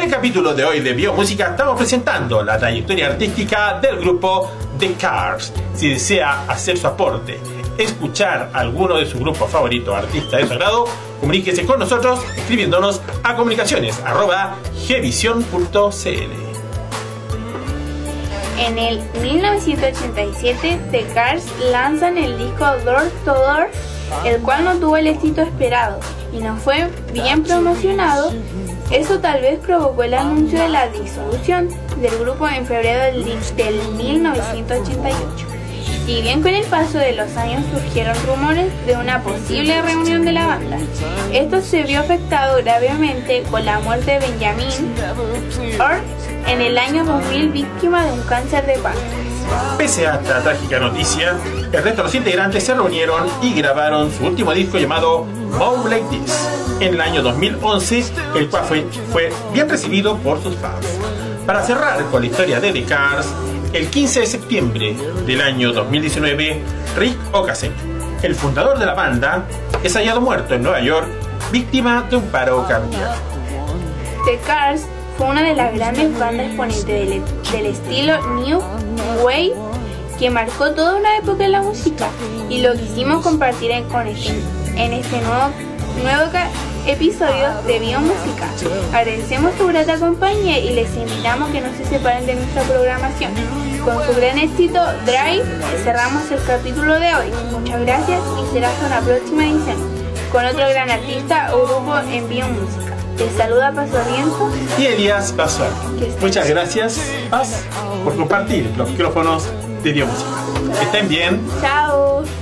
En el capítulo de hoy de Biomúsica estamos presentando la trayectoria artística del grupo The Cars. Si desea hacer su aporte, escuchar alguno de sus grupos favoritos, artistas de su agrado, comuníquese con nosotros escribiéndonos a comunicaciones@gvision.cl. En el 1987, The Cars lanzan el disco Door to Door, el cual no tuvo el éxito esperado y no fue bien promocionado. Eso tal vez provocó el anuncio de la disolución del grupo en febrero del 1988. Y bien con el paso de los años surgieron rumores de una posible reunión de la banda. Esto se vio afectado gravemente con la muerte de Benjamin Orr en el año 2000, víctima de un cáncer de páncreas. Pese a esta trágica noticia, el resto de los integrantes se reunieron y grabaron su último disco llamado More Like This en el año 2011, el cual fue bien recibido por sus fans. Para cerrar con la historia de The Cars, el 15 de septiembre del año 2019, Rick Ocasek, el fundador de la banda, es hallado muerto en Nueva York, víctima de un paro cardíaco. The Cars fue una de las grandes bandas exponentes del estilo New Wave que marcó toda una época en la música, y lo quisimos compartir en este nuevo episodio de Biomúsica. Agradecemos tu grata compañía y les invitamos que no se separen de nuestra programación. Con su gran éxito Drive cerramos el capítulo de hoy. Muchas gracias y será hasta una próxima edición con otro gran artista o grupo en Biomúsica. Te saluda Paso Arienzo y Elías Paso. Muchas gracias, Paz, por compartir los micrófonos de Biomúsica. Que estén bien. Chao.